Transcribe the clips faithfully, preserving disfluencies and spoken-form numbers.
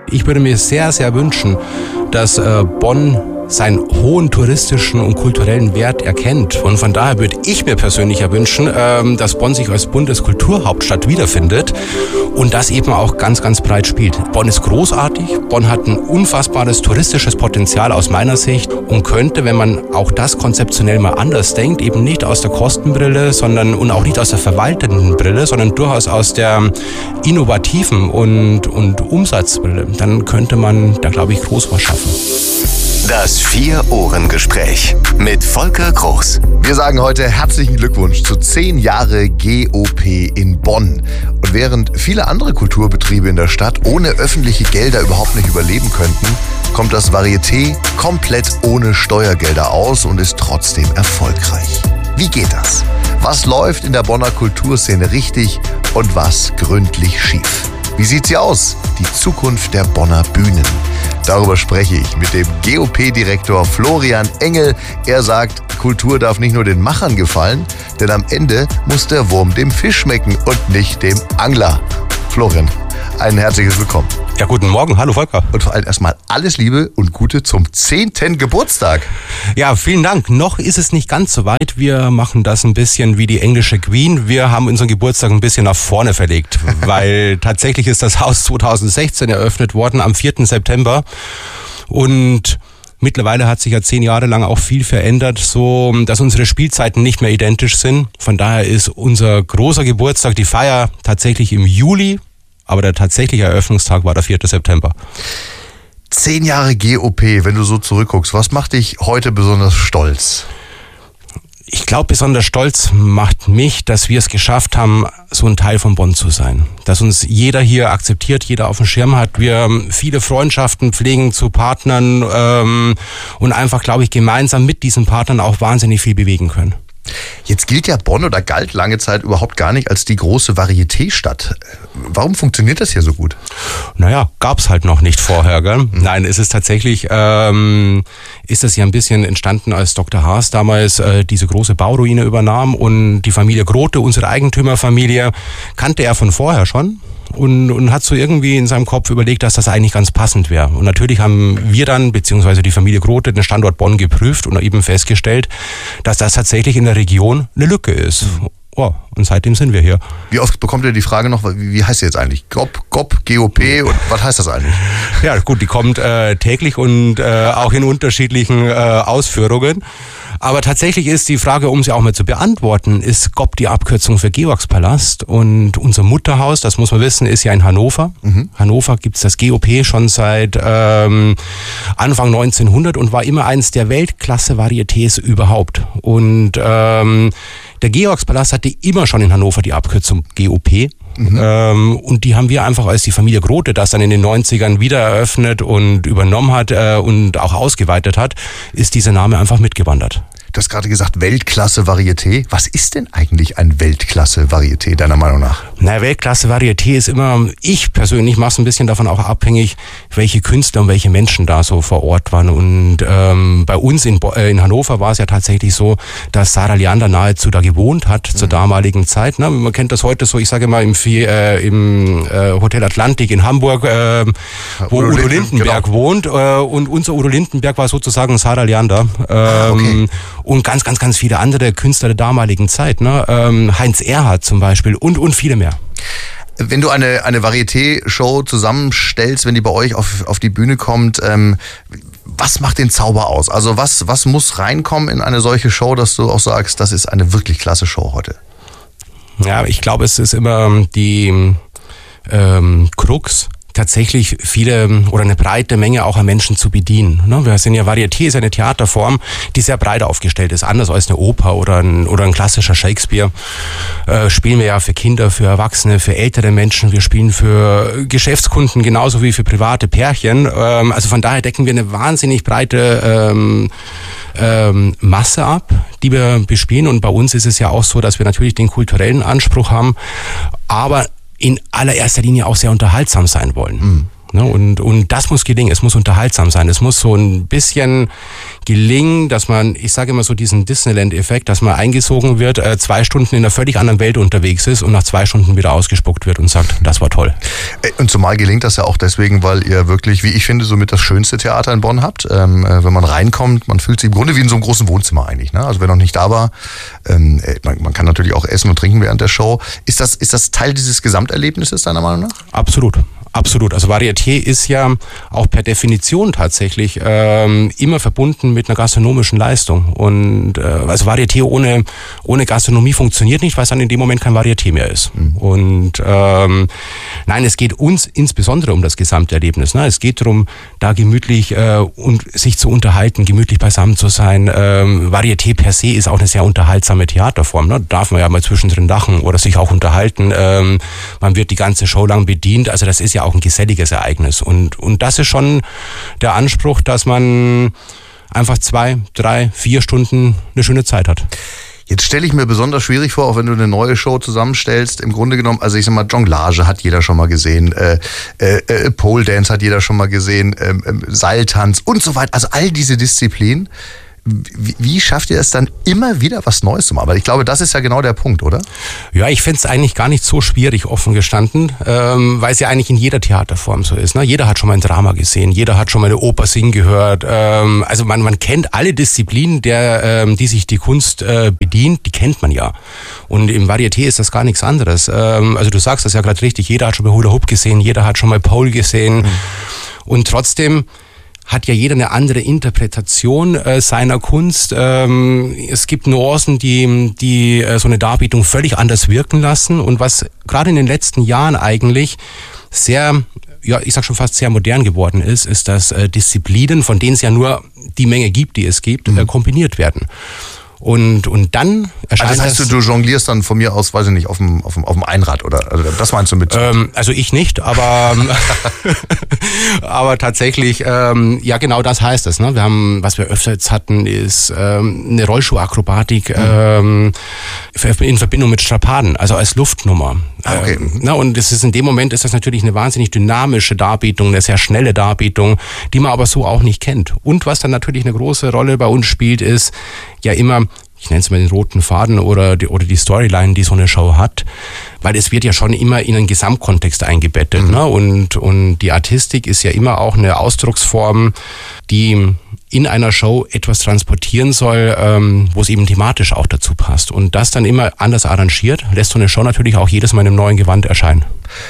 Ich würde mir sehr, sehr wünschen, dass äh, Bonn seinen hohen touristischen und kulturellen Wert erkennt. Und von daher würde ich mir persönlich ja wünschen, ähm, dass Bonn sich als Bundeskulturhauptstadt wiederfindet und das eben auch ganz, ganz breit spielt. Bonn ist großartig, Bonn hat ein unfassbares touristisches Potenzial aus meiner Sicht und könnte, wenn man auch das konzeptionell mal anders denkt, eben nicht aus der Kostenbrille, sondern und auch nicht aus der verwaltenden Brille, sondern durchaus aus der innovativen und, und Umsatzbrille, dann könnte man da, glaube ich, groß was schaffen. Das Vier-Ohren-Gespräch mit Volker Groß. Wir sagen heute herzlichen Glückwunsch zu zehn Jahre G O P in Bonn. Und während viele andere Kulturbetriebe in der Stadt ohne öffentliche Gelder überhaupt nicht überleben könnten, kommt das Varieté komplett ohne Steuergelder aus und ist trotzdem erfolgreich. Wie geht das? Was läuft in der Bonner Kulturszene richtig und was gründlich schief? Wie sieht sie aus, die Zukunft der Bonner Bühnen? Darüber spreche ich mit dem G O P-Direktor Florian Engel. Er sagt, Kultur darf nicht nur den Machern gefallen, denn am Ende muss der Wurm dem Fisch schmecken und nicht dem Angler. Florian, ein herzliches Willkommen. Ja, guten Morgen. Hallo Volker. Und vor allem erstmal alles Liebe und Gute zum zehnten Geburtstag. Ja, vielen Dank. Noch ist es nicht ganz so weit. Wir machen das ein bisschen wie die englische Queen. Wir haben unseren Geburtstag ein bisschen nach vorne verlegt, weil tatsächlich ist das Haus zweitausendsechzehn eröffnet worden, am vierten September. Und mittlerweile hat sich ja zehn Jahre lang auch viel verändert, so dass unsere Spielzeiten nicht mehr identisch sind. Von daher ist unser großer Geburtstag, die Feier, tatsächlich im Juli. Aber der tatsächliche Eröffnungstag war der vierte September. Zehn Jahre G O P, wenn du so zurückguckst, was macht dich heute besonders stolz? Ich glaube, besonders stolz macht mich, dass wir es geschafft haben, so ein Teil von Bonn zu sein. Dass uns jeder hier akzeptiert, jeder auf dem Schirm hat. Wir viele Freundschaften pflegen zu Partnern ähm, und einfach, glaube ich, gemeinsam mit diesen Partnern auch wahnsinnig viel bewegen können. Jetzt gilt ja Bonn oder galt lange Zeit überhaupt gar nicht als die große Varieté-Stadt. Warum funktioniert das hier so gut? Naja, gab's halt noch nicht vorher, gell? Mhm. Nein, es ist tatsächlich, ähm, ist das ja ein bisschen entstanden, als Doktor Haas damals äh, diese große Bauruine übernahm und die Familie Grote, unsere Eigentümerfamilie, kannte er von vorher schon. Und, und hat so irgendwie in seinem Kopf überlegt, dass das eigentlich ganz passend wäre. Und natürlich haben wir dann, beziehungsweise die Familie Grote, den Standort Bonn geprüft und eben festgestellt, dass das tatsächlich in der Region eine Lücke ist. Mhm. Oh, und seitdem sind wir hier. Wie oft bekommt ihr die Frage noch, wie, wie heißt ihr jetzt eigentlich? G O P, G O P, G O P und was heißt das eigentlich? Ja gut, die kommt äh, täglich und äh, auch in unterschiedlichen äh, Ausführungen. Aber tatsächlich ist die Frage, um sie auch mal zu beantworten, ist G O P die Abkürzung für Georgspalast. Und unser Mutterhaus, das muss man wissen, ist ja in Hannover. Mhm. Hannover gibt's das G O P schon seit ähm, Anfang neunzehnhundert und war immer eines der Weltklasse-Varietés überhaupt. Und ähm, der Georgspalast hatte immer schon in Hannover die Abkürzung G O P. Mhm. Ähm, und die haben wir einfach, als die Familie Grote das dann in den neunzigern wieder eröffnet und übernommen hat äh, und auch ausgeweitet hat, ist dieser Name einfach mitgewandert. Du hast gerade gesagt, Weltklasse-Varieté. Was ist denn eigentlich ein Weltklasse-Varieté, deiner Meinung nach? Na, Weltklasse-Varieté ist immer, ich persönlich mache es ein bisschen davon auch abhängig, welche Künstler und welche Menschen da so vor Ort waren. Und ähm, bei uns in, äh, in Hannover war es ja tatsächlich so, dass Sarah Leander nahezu da gewohnt hat mhm. zur damaligen Zeit. Ne? Man kennt das heute so, ich sage mal, im, äh, im äh, Hotel Atlantik in Hamburg, äh, wo Udo, Udo Lindenberg genau. wohnt. Äh, und unser Udo Lindenberg war sozusagen Sarah Leander. Ähm, ah, okay. Und ganz, ganz, ganz viele andere Künstler der damaligen Zeit, ne? Ähm, Heinz Erhardt zum Beispiel und, und viele mehr. Wenn du eine, eine Varieté-Show zusammenstellst, wenn die bei euch auf, auf die Bühne kommt, ähm, was macht den Zauber aus? Also was, was muss reinkommen in eine solche Show, dass du auch sagst, das ist eine wirklich klasse Show heute? Ja, ich glaube, es ist immer die ähm, Krux, tatsächlich viele oder eine breite Menge auch an Menschen zu bedienen. Wir sind ja, Varieté ist eine Theaterform, die sehr breit aufgestellt ist, anders als eine Oper oder ein, oder ein klassischer Shakespeare. Äh, spielen wir ja für Kinder, für Erwachsene, für ältere Menschen, wir spielen für Geschäftskunden genauso wie für private Pärchen. Ähm, also von daher decken wir eine wahnsinnig breite ähm, ähm, Masse ab, die wir bespielen. Und bei uns ist es ja auch so, dass wir natürlich den kulturellen Anspruch haben, aber in allererster Linie auch sehr unterhaltsam sein wollen. Mhm. Ne? Und, und das muss gelingen, es muss unterhaltsam sein, es muss so ein bisschen gelingen, dass man, ich sage immer so diesen Disneyland-Effekt, dass man eingesogen wird, äh, zwei Stunden in einer völlig anderen Welt unterwegs ist und nach zwei Stunden wieder ausgespuckt wird und sagt, das war toll. Und zumal gelingt das ja auch deswegen, weil ihr wirklich, wie ich finde, somit das schönste Theater in Bonn habt. Ähm, wenn man reinkommt, man fühlt sich im Grunde wie in so einem großen Wohnzimmer eigentlich. Ne? Also wer noch nicht da war, ähm, man, man kann natürlich auch essen und trinken während der Show. Ist das, ist das Teil dieses Gesamterlebnisses deiner Meinung nach? Absolut. Absolut. Also Varieté ist ja auch per Definition tatsächlich ähm, immer verbunden mit einer gastronomischen Leistung. Und äh, also Varieté ohne ohne Gastronomie funktioniert nicht, weil es dann in dem Moment kein Varieté mehr ist. Mhm. Und ähm, nein, es geht uns insbesondere um das Gesamterlebnis. Ne? Es geht darum, da gemütlich äh, und sich zu unterhalten, gemütlich beisammen zu sein. Ähm, Varieté per se ist auch eine sehr unterhaltsame Theaterform. Ne? Da darf man ja mal zwischendrin lachen oder sich auch unterhalten. Ähm, man wird die ganze Show lang bedient. Also das ist ja auch ein geselliges Ereignis. Und, und das ist schon der Anspruch, dass man einfach zwei, drei, vier Stunden eine schöne Zeit hat. Jetzt stelle ich mir besonders schwierig vor, auch wenn du eine neue Show zusammenstellst, im Grunde genommen, also ich sag mal, Jonglage hat jeder schon mal gesehen, äh, äh, Pole Dance hat jeder schon mal gesehen, äh, äh, Seiltanz und so weiter, also all diese Disziplinen. Wie, wie schafft ihr es dann immer wieder was Neues zu machen? Weil ich glaube, das ist ja genau der Punkt, oder? Ja, ich finde es eigentlich gar nicht so schwierig, offen gestanden, ähm, weil es ja eigentlich in jeder Theaterform so ist. Ne? Jeder hat schon mal ein Drama gesehen, jeder hat schon mal eine Oper singen gehört. Ähm, also man, man kennt alle Disziplinen, der, ähm, die sich die Kunst äh, bedient, die kennt man ja. Und im Varieté ist das gar nichts anderes. Ähm, also du sagst das ja gerade richtig, jeder hat schon mal Hula Hoop gesehen, jeder hat schon mal Pole gesehen. Mhm. Und trotzdem hat ja jeder eine andere Interpretation äh, seiner Kunst. Ähm, es gibt Nuancen, die, die äh, so eine Darbietung völlig anders wirken lassen. Und was gerade in den letzten Jahren eigentlich sehr, ja, ich sag schon fast sehr modern geworden ist, ist, dass äh, Disziplinen, von denen es ja nur die Menge gibt, die es gibt, mhm. äh, kombiniert werden. Und, und dann erscheint also das heißt, das, du jonglierst dann von mir aus, weiß ich nicht, auf dem, auf dem, auf dem Einrad oder also das meinst du mit? Ähm, also ich nicht, aber aber tatsächlich, ähm, ja genau das heißt es. Ne? Wir haben, was wir öfter jetzt hatten, ist ähm, eine Rollschuhakrobatik ähm, in Verbindung mit Strapaden, also als Luftnummer. Ah, okay. Ähm, na, und das ist in dem Moment ist das natürlich eine wahnsinnig dynamische Darbietung, eine sehr schnelle Darbietung, die man aber so auch nicht kennt. Und was dann natürlich eine große Rolle bei uns spielt, ist ja immer, ich nenne es mal den roten Faden oder die, oder die Storyline, die so eine Show hat, weil es wird ja schon immer in einen Gesamtkontext eingebettet. Mhm. Ne? Und, und die Artistik ist ja immer auch eine Ausdrucksform, die in einer Show etwas transportieren soll, ähm, wo es eben thematisch auch dazu passt. Und das dann immer anders arrangiert, lässt so eine Show natürlich auch jedes Mal in einem neuen Gewand erscheinen.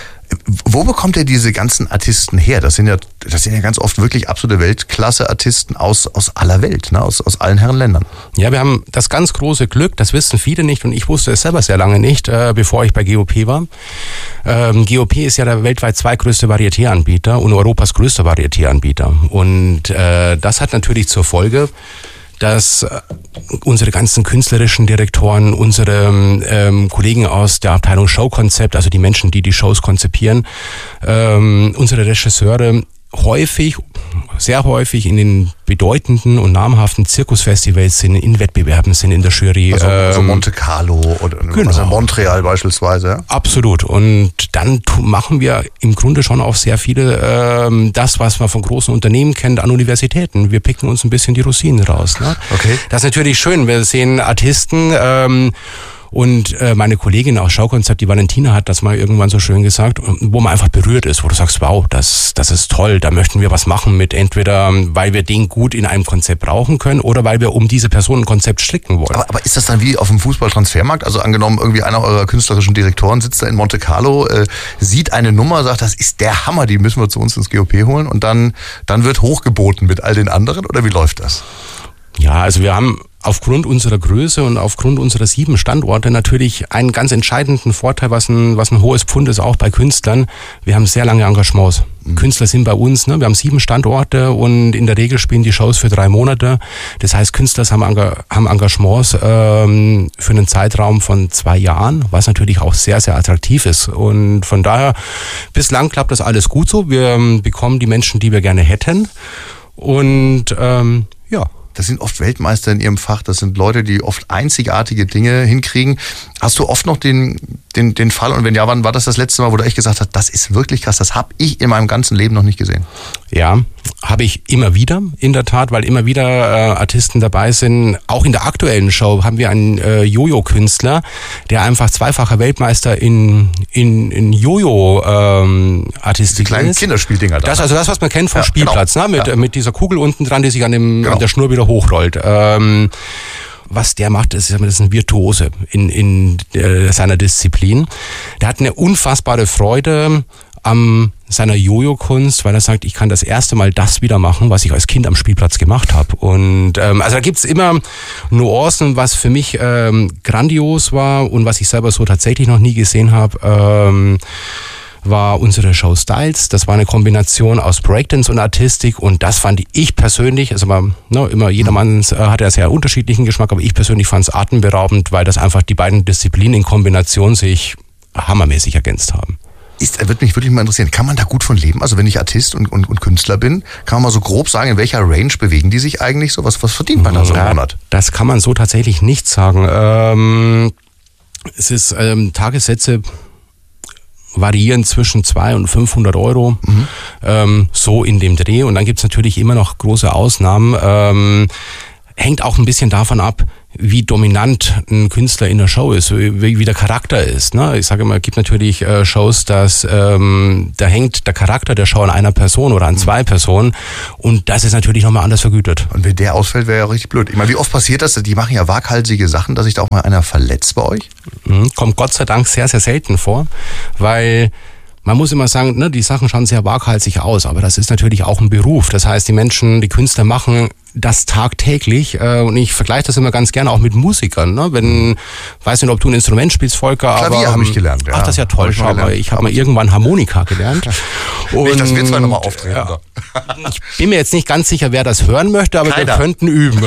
Wo bekommt ihr diese ganzen Artisten her? Das sind ja, das sind ja ganz oft wirklich absolute Weltklasse-Artisten aus, aus aller Welt, ne? aus, aus allen Herrenländern. Ja, wir haben das ganz große Glück, das wissen viele nicht und ich wusste es selber sehr lange nicht, äh, bevor ich bei G O P war. Ähm, G O P ist ja der weltweit zweitgrößte Varieté-Anbieter und Europas größter Varieté-Anbieter. Und äh, das hat natürlich zur Folge, dass unsere ganzen künstlerischen Direktoren, unsere ähm, Kollegen aus der Abteilung Showkonzept, also die Menschen, die die Shows konzipieren, ähm, unsere Regisseure häufig, sehr häufig in den bedeutenden und namhaften Zirkusfestivals sind, in Wettbewerben sind, in der Jury. Also, also Monte Carlo oder genau. also Montreal beispielsweise. Ja? Absolut. Und dann machen wir im Grunde schon auch sehr viele, ähm, das, was man von großen Unternehmen kennt, an Universitäten. Wir picken uns ein bisschen die Rosinen raus. Ne? Okay. Das ist natürlich schön. Wir sehen Artisten, ähm, und äh, meine Kollegin aus Showkonzept, die Valentina, hat das mal irgendwann so schön gesagt, wo man einfach berührt ist, wo du sagst, wow, das das ist toll, da möchten wir was machen mit, entweder weil wir den gut in einem Konzept brauchen können oder weil wir um diese Person ein Konzept stricken wollen. Aber, aber ist das dann wie auf dem Fußballtransfermarkt? Also angenommen, irgendwie einer eurer künstlerischen Direktoren sitzt da in Monte Carlo, äh, sieht eine Nummer, sagt, das ist der Hammer, die müssen wir zu uns ins G O P holen und dann, dann wird hochgeboten mit all den anderen oder wie läuft das? Ja, also wir haben aufgrund unserer Größe und aufgrund unserer sieben Standorte natürlich einen ganz entscheidenden Vorteil, was ein, was ein hohes Pfund ist, auch bei Künstlern. Wir haben sehr lange Engagements. Mhm. Künstler sind bei uns, ne? Wir haben sieben Standorte und in der Regel spielen die Shows für drei Monate. Das heißt, Künstler haben, haben Engagements ähm, für einen Zeitraum von zwei Jahren, was natürlich auch sehr, sehr attraktiv ist. Und von daher, bislang klappt das alles gut so. Wir ähm, bekommen die Menschen, die wir gerne hätten. Und ähm, ja. Das sind oft Weltmeister in ihrem Fach. Das sind Leute, die oft einzigartige Dinge hinkriegen. Hast du oft noch den den, den Fall? Und wenn ja, wann war das das letzte Mal, wo du echt gesagt hast, das ist wirklich krass, das habe ich in meinem ganzen Leben noch nicht gesehen? Ja, habe ich immer wieder, in der Tat, weil immer wieder äh, Artisten dabei sind. Auch in der aktuellen Show haben wir einen äh, Jojo-Künstler, der einfach zweifacher Weltmeister in, in, in Jojo-Artistik Die kleinen ist. Kinderspieldinger da. Das, also das, was man kennt vom Ja, Spielplatz, genau. ne? mit, Ja. mit dieser Kugel unten dran, die sich an, dem, Genau. an der Schnur wieder hochrollt. Ähm, was der macht, ist, das ist ein Virtuose in, in äh, seiner Disziplin. Der hat eine unfassbare Freude am seiner Jojo-Kunst, weil er sagt, ich kann das erste Mal das wieder machen, was ich als Kind am Spielplatz gemacht habe. Und ähm, also da gibt's immer Nuancen, was für mich ähm, grandios war und was ich selber so tatsächlich noch nie gesehen habe. Ähm, war unsere Show Styles. Das war eine Kombination aus Breakdance und Artistik und das fand ich persönlich, also mal, ne, immer jedermann äh, hat ja sehr unterschiedlichen Geschmack, aber ich persönlich fand es atemberaubend, weil das einfach die beiden Disziplinen in Kombination sich hammermäßig ergänzt haben. Ist, würde mich wirklich mal interessieren, kann man da gut von leben? Also wenn ich Artist und, und, und Künstler bin, kann man mal so grob sagen, in welcher Range bewegen die sich eigentlich so? Was, was verdient man da so im Ja, Monat? Das kann man so tatsächlich nicht sagen. Ähm, es ist ähm, Tagessätze variieren zwischen zweihundert und fünfhundert Euro, mhm. ähm, so in dem Dreh. Und dann gibt's natürlich immer noch große Ausnahmen. Ähm, hängt auch ein bisschen davon ab, wie dominant ein Künstler in der Show ist, wie, wie der Charakter ist. Ne? Ich sage immer, es gibt natürlich äh, Shows, dass ähm, da hängt der Charakter der Show an einer Person oder an zwei Personen und das ist natürlich nochmal anders vergütet. Und wenn der ausfällt, wäre ja richtig blöd. Ich meine, wie oft passiert das? Die machen ja waghalsige Sachen, dass sich da auch mal einer verletzt bei euch? Mhm, kommt Gott sei Dank sehr, sehr selten vor, weil man muss immer sagen, ne, die Sachen schauen sehr waghalsig aus, aber das ist natürlich auch ein Beruf. Das heißt, die Menschen, die Künstler machen das tagtäglich äh, und ich vergleiche das immer ganz gerne auch mit Musikern. Ne? Wenn, weiß nicht, ob du ein Instrument spielst, Volker, Klavier aber... habe ich gelernt, ja. Ach, das ist ja toll, Hab ich mal schau mal, gelernt. ich habe mal irgendwann Harmonika gelernt. Und, Nicht, dass wir zwei nochmal auftreten. Ja, ich bin mir jetzt nicht ganz sicher, wer das hören möchte, aber Keiner. wir könnten üben.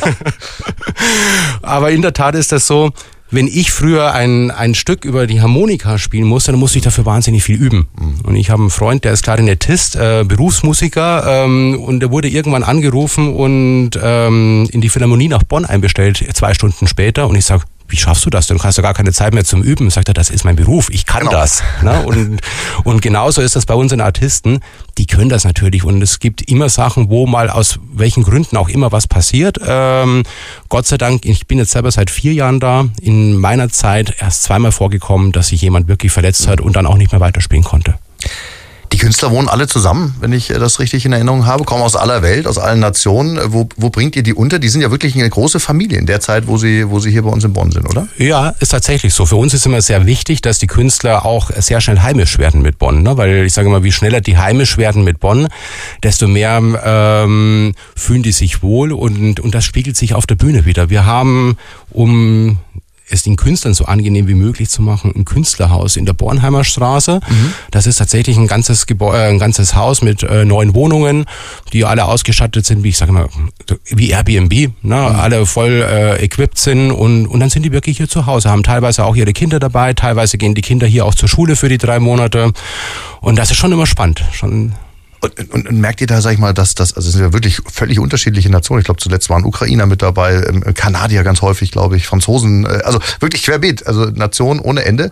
Aber in der Tat ist das so, wenn ich früher ein, ein Stück über die Harmonika spielen musste, dann musste ich dafür wahnsinnig viel üben. Mhm. Und ich habe einen Freund, der ist Klarinettist, äh, Berufsmusiker, ähm, und der wurde irgendwann angerufen und ähm, in die Philharmonie nach Bonn einbestellt, zwei Stunden später. Und ich sage, wie schaffst du das? Du hast ja gar keine Zeit mehr zum Üben. Sagt er, das ist mein Beruf, ich kann Genau. das. Ne? Und, und genauso ist das bei unseren Artisten, die können das natürlich. Und es gibt immer Sachen, wo mal aus welchen Gründen auch immer was passiert. Ähm, Gott sei Dank, ich bin jetzt selber seit vier Jahren da, in meiner Zeit erst zweimal vorgekommen, dass sich jemand wirklich verletzt hat und dann auch nicht mehr weiterspielen konnte. Die Künstler wohnen alle zusammen, wenn ich das richtig in Erinnerung habe, kommen aus aller Welt, aus allen Nationen. Wo, wo bringt ihr die unter? Die sind ja wirklich eine große Familie in der Zeit, wo sie, wo sie hier bei uns in Bonn sind, oder? Ja, ist tatsächlich so. Für uns ist immer sehr wichtig, dass die Künstler auch sehr schnell heimisch werden mit Bonn. Ne? Weil ich sage immer, wie schneller die heimisch werden mit Bonn, desto mehr ähm, fühlen die sich wohl und, und das spiegelt sich auf der Bühne wieder. Wir haben, um es den Künstlern so angenehm wie möglich zu machen, ein Künstlerhaus in der Bornheimer Straße. Mhm. Das ist tatsächlich ein ganzes Gebäude, ein ganzes Haus mit äh, neun Wohnungen, die alle ausgestattet sind, wie ich sage mal, wie Airbnb, ne? Mhm. Alle voll äh, equipped sind und und dann sind die wirklich hier zu Hause, haben teilweise auch ihre Kinder dabei, teilweise gehen die Kinder hier auch zur Schule für die drei Monate und das ist schon immer spannend, schon. Und, und, und merkt ihr da, sag ich mal, dass das, also es sind ja wirklich völlig unterschiedliche Nationen. Ich glaube, zuletzt waren Ukrainer mit dabei, Kanadier ganz häufig, glaube ich, Franzosen, also wirklich querbeet, also Nationen ohne Ende.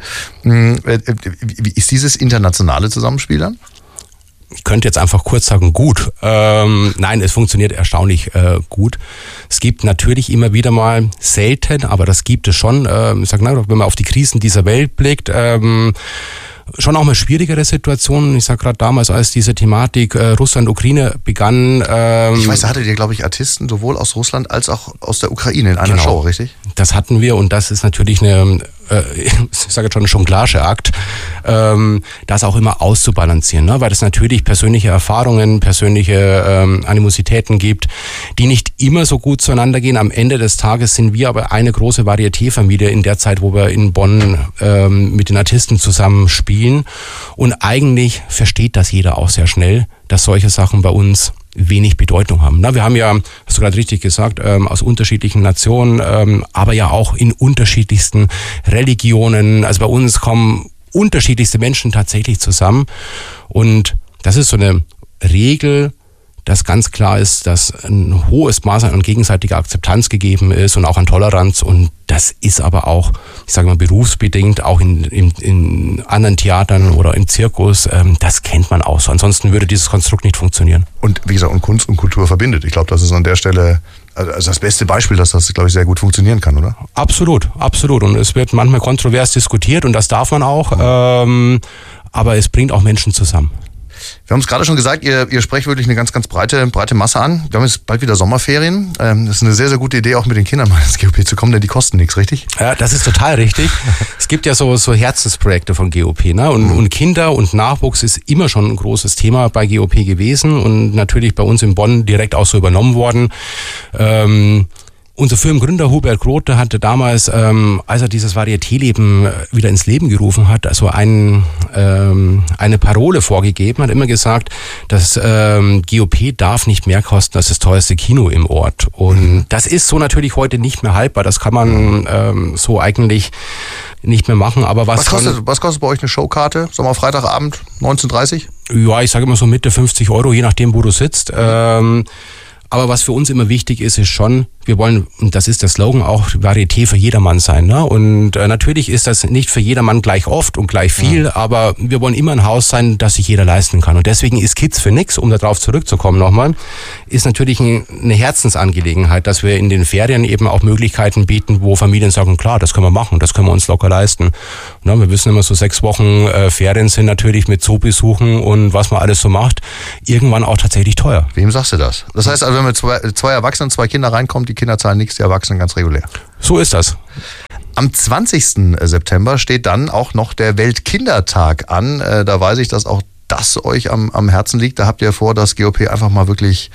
Wie ist dieses internationale Zusammenspiel dann? Ich könnte jetzt einfach kurz sagen, gut. Ähm, nein, es funktioniert erstaunlich äh, gut. Es gibt natürlich immer wieder mal, selten, aber das gibt es schon, ähm, ich sag, na, wenn man auf die Krisen dieser Welt blickt, ähm, schon auch mal schwierigere Situationen. Ich sag gerade damals, als diese Thematik äh, Russland-Ukraine begann. Ähm, ich weiß, da hattet ihr, glaube ich, Artisten sowohl aus Russland als auch aus der Ukraine in einer genau. Show, richtig? Das hatten wir und das ist natürlich eine, äh, ich sage jetzt schon, ein Jonglageakt, ähm, das auch immer auszubalancieren, ne? Weil es natürlich persönliche Erfahrungen, persönliche ähm, Animositäten gibt, die nicht immer so gut zueinander gehen. Am Ende des Tages sind wir aber eine große Varieté-Familie in der Zeit, wo wir in Bonn ähm, mit den Artisten zusammen spielen. Und eigentlich versteht das jeder auch sehr schnell, dass solche Sachen bei uns wenig Bedeutung haben. Na, wir haben ja, hast du gerade richtig gesagt, ähm, aus unterschiedlichen Nationen, ähm, aber ja auch in unterschiedlichsten Religionen. Also bei uns kommen unterschiedlichste Menschen tatsächlich zusammen. Und das ist so eine Regel, dass ganz klar ist, dass ein hohes Maß an gegenseitiger Akzeptanz gegeben ist und auch an Toleranz. Und das ist aber auch, ich sage mal, berufsbedingt, auch in, in, in anderen Theatern oder im Zirkus, ähm, das kennt man auch so. Ansonsten würde dieses Konstrukt nicht funktionieren. Und wie gesagt, und Kunst und Kultur verbindet. Ich glaube, das ist an der Stelle also das beste Beispiel, dass das, glaube ich, sehr gut funktionieren kann, oder? Absolut, absolut. Und es wird manchmal kontrovers diskutiert und das darf man auch. Ähm, aber es bringt auch Menschen zusammen. Wir haben es gerade schon gesagt, ihr, ihr sprecht wirklich eine ganz, ganz breite, breite Masse an. Wir haben jetzt bald wieder Sommerferien. Ähm, das ist eine sehr, sehr gute Idee, auch mit den Kindern mal ins G O P zu kommen, denn die kosten nichts, richtig? Ja, das ist total richtig. Es gibt ja so, so Herzensprojekte von G O P, ne? Und, mhm. und Kinder und Nachwuchs ist immer schon ein großes Thema bei G O P gewesen und natürlich bei uns in Bonn direkt auch so übernommen worden. Ähm, Unser Firmengründer Hubert Grote hatte damals, ähm, als er dieses Varieté-Leben wieder ins Leben gerufen hat, also ein, ähm, eine Parole vorgegeben, hat immer gesagt, dass ähm, G O P darf nicht mehr kosten als das teuerste Kino im Ort. Und das ist so natürlich heute nicht mehr haltbar. Das kann man ähm, so eigentlich nicht mehr machen. Aber was, was kostet, schon, was kostet bei euch eine Showkarte? Sommer Freitagabend, neunzehn Uhr dreißig? Ja, ich sage immer so Mitte fünfzig Euro, je nachdem, wo du sitzt. Ähm, aber was für uns immer wichtig ist, ist schon, wir wollen, und das ist der Slogan auch, Varieté für jedermann sein. Ne? Und äh, natürlich ist das nicht für jedermann gleich oft und gleich viel, ja. aber wir wollen immer ein Haus sein, das sich jeder leisten kann. Und deswegen ist Kids für nix, um darauf zurückzukommen nochmal, ist natürlich ein, eine Herzensangelegenheit, dass wir in den Ferien eben auch Möglichkeiten bieten, wo Familien sagen, klar, das können wir machen, das können wir uns locker leisten. Ne? Wir wissen immer, so sechs Wochen äh, Ferien sind natürlich mit Zoobesuchen und was man alles so macht, irgendwann auch tatsächlich teuer. Wem sagst du das? Das heißt also, wenn wir zwei, zwei Erwachsene, zwei Kinder reinkommen, die Kinder zahlen nichts, die Erwachsenen ganz regulär. So ist das. Am zwanzigsten September steht dann auch noch der Weltkindertag an. Da weiß ich, dass auch das euch am, am Herzen liegt. Da habt ihr vor, das G O P einfach mal wirklich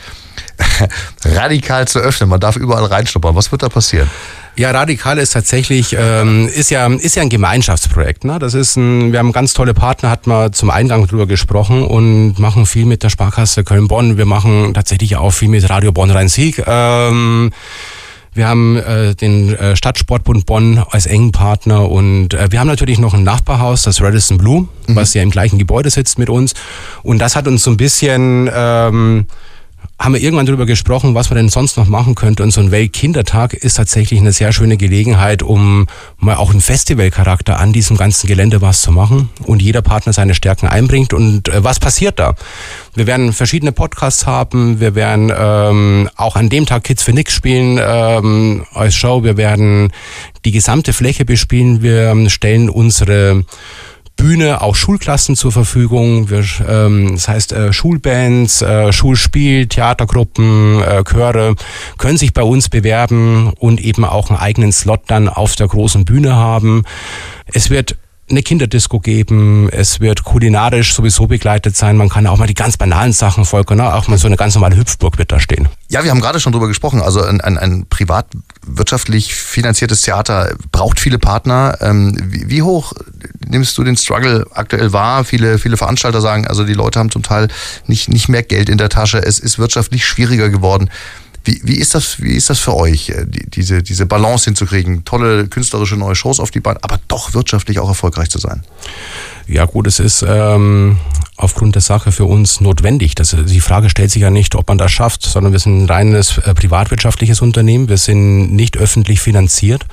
radikal zu öffnen. Man darf überall reinschnuppern. Was wird da passieren? Ja, radikal ist tatsächlich, ähm, ist ja, ist ja ein Gemeinschaftsprojekt, ne? Das ist ein, wir haben ganz tolle Partner, hat man zum Eingang drüber gesprochen und machen viel mit der Sparkasse Köln-Bonn. Wir machen tatsächlich auch viel mit Radio Bonn-Rhein-Sieg. Ähm, wir haben äh, den äh, Stadtsportbund Bonn als engen Partner und äh, wir haben natürlich noch ein Nachbarhaus, das Radisson Blu, mhm. was ja im gleichen Gebäude sitzt mit uns. Und das hat uns so ein bisschen, ähm, haben wir irgendwann darüber gesprochen, was man denn sonst noch machen könnte. Und so ein Weltkindertag ist tatsächlich eine sehr schöne Gelegenheit, um mal auch einen Festivalcharakter an diesem ganzen Gelände was zu machen und jeder Partner seine Stärken einbringt. Und äh, was passiert da? Wir werden verschiedene Podcasts haben, wir werden ähm, auch an dem Tag Kids für Nix spielen ähm, als Show. Wir werden die gesamte Fläche bespielen. Wir stellen unsere Bühne, auch Schulklassen zur Verfügung. Wir, ähm, das heißt, äh, Schulbands, äh, Schulspiel, Theatergruppen, äh, Chöre können sich bei uns bewerben und eben auch einen eigenen Slot dann auf der großen Bühne haben. Es wird eine Kinderdisco geben, es wird kulinarisch sowieso begleitet sein, man kann auch mal die ganz banalen Sachen folgen, ne? Auch mal so eine ganz normale Hüpfburg wird da stehen. Ja, wir haben gerade schon drüber gesprochen, also ein, ein, ein privat wirtschaftlich finanziertes Theater braucht viele Partner. Ähm, wie, wie hoch nimmst du den Struggle aktuell wahr? Viele, viele Veranstalter sagen, also die Leute haben zum Teil nicht, nicht mehr Geld in der Tasche, es ist wirtschaftlich schwieriger geworden. Wie, wie ist das, wie ist das für euch, die, diese, diese Balance hinzukriegen, tolle künstlerische neue Shows auf die Beine, aber doch wirtschaftlich auch erfolgreich zu sein? Ja gut, es ist ähm, aufgrund der Sache für uns notwendig. Das, die Frage stellt sich ja nicht, ob man das schafft, sondern wir sind ein reines äh, privatwirtschaftliches Unternehmen, wir sind nicht öffentlich finanziert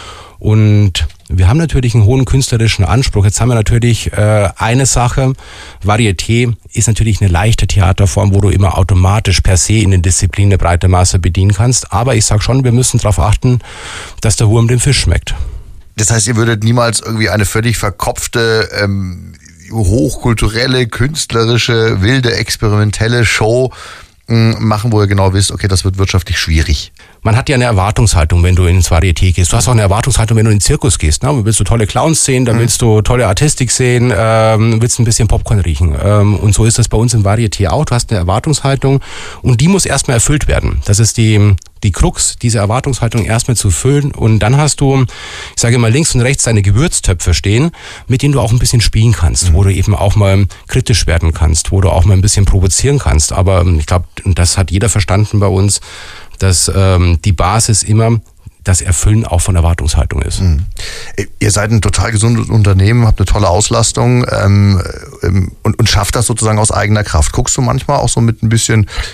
und wir haben natürlich einen hohen künstlerischen Anspruch. Jetzt haben wir natürlich äh, eine Sache, Varieté ist natürlich eine leichte Theaterform, wo du immer automatisch per se in den Disziplinen eine breite Masse bedienen kannst. Aber ich sage schon, wir müssen darauf achten, dass der Wurm dem Fisch schmeckt. Das heißt, ihr würdet niemals irgendwie eine völlig verkopfte, ähm, hochkulturelle, künstlerische, wilde, experimentelle Show mh, machen, wo ihr genau wisst, okay, das wird wirtschaftlich schwierig. Man hat ja eine Erwartungshaltung, wenn du ins Varieté gehst. Du hast auch eine Erwartungshaltung, wenn du in den Zirkus gehst. Ne? Willst du tolle Clowns sehen, dann willst du tolle Artistik sehen, ähm, willst ein bisschen Popcorn riechen. Ähm, und so ist das bei uns im Varieté auch. Du hast eine Erwartungshaltung und die muss erstmal erfüllt werden. Das ist die die Krux, diese Erwartungshaltung erstmal zu füllen. Und dann hast du, ich sage immer, links und rechts deine Gewürztöpfe stehen, mit denen du auch ein bisschen spielen kannst, mhm. wo du eben auch mal kritisch werden kannst, wo du auch mal ein bisschen provozieren kannst. Aber ich glaube, das hat jeder verstanden bei uns, dass ähm, die Basis immer das Erfüllen auch von Erwartungshaltung ist. Mhm. Ihr seid ein total gesundes Unternehmen, habt eine tolle Auslastung ähm, ähm, und, und schafft das sozusagen aus eigener Kraft. Guckst du manchmal auch so mit ein bisschen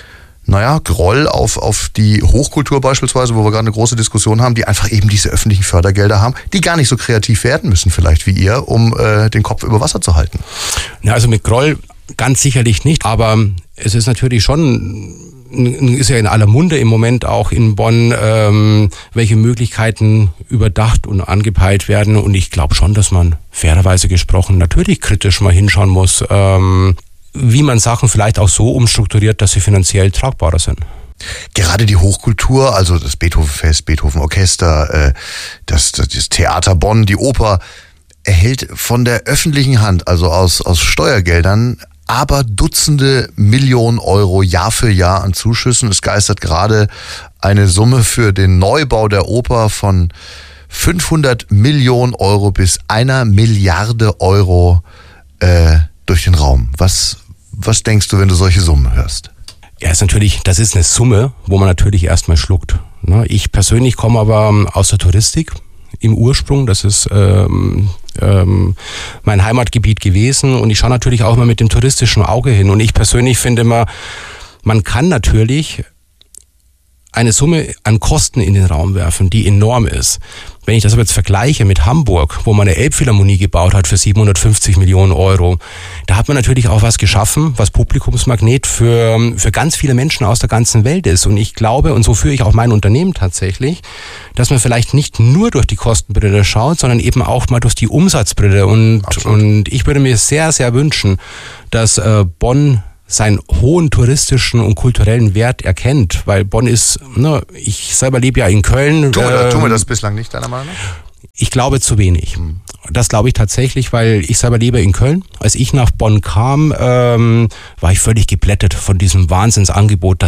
naja, Groll auf, auf die Hochkultur beispielsweise, wo wir gerade eine große Diskussion haben, die einfach eben diese öffentlichen Fördergelder haben, die gar nicht so kreativ werden müssen vielleicht wie ihr, um äh, den Kopf über Wasser zu halten? Ja, also mit Groll ganz sicherlich nicht, aber es ist natürlich schon, ist ja in aller Munde im Moment auch in Bonn, ähm, welche Möglichkeiten überdacht und angepeilt werden, und ich glaube schon, dass man fairerweise gesprochen natürlich kritisch mal hinschauen muss, ähm, wie man Sachen vielleicht auch so umstrukturiert, dass sie finanziell tragbarer sind. Gerade die Hochkultur, also das Beethoven-Fest, Beethoven-Orchester, äh, das, das Theater Bonn, die Oper, erhält von der öffentlichen Hand, also aus, aus Steuergeldern, aber Dutzende Millionen Euro Jahr für Jahr an Zuschüssen. Es geistert gerade eine Summe für den Neubau der Oper von fünfhundert Millionen Euro bis einer Milliarde Euro äh, durch den Raum. Was, was denkst du, wenn du solche Summen hörst? Ja, ist natürlich, das ist eine Summe, wo man natürlich erstmal schluckt. Ich persönlich komme aber aus der Touristik im Ursprung. Das ist ähm, ähm, mein Heimatgebiet gewesen, und ich schaue natürlich auch immer mit dem touristischen Auge hin. Und ich persönlich finde immer, man kann natürlich eine Summe an Kosten in den Raum werfen, die enorm ist. Wenn ich das aber jetzt vergleiche mit Hamburg, wo man eine Elbphilharmonie gebaut hat für siebenhundertfünfzig Millionen Euro, da hat man natürlich auch was geschaffen, was Publikumsmagnet für, für ganz viele Menschen aus der ganzen Welt ist. Und ich glaube, und so führe ich auch mein Unternehmen tatsächlich, dass man vielleicht nicht nur durch die Kostenbrille schaut, sondern eben auch mal durch die Umsatzbrille. Und, und ich würde mir sehr, sehr wünschen, dass äh, Bonn seinen hohen touristischen und kulturellen Wert erkennt, weil Bonn ist, ne, ich selber lebe ja in Köln. Tun wir, äh, tun wir das bislang nicht, deiner Meinung nach? Ich glaube zu wenig. Hm. Das glaube ich tatsächlich, weil ich selber lebe in Köln. Als ich nach Bonn kam, ähm, war ich völlig geblättet von diesem Wahnsinnsangebot, das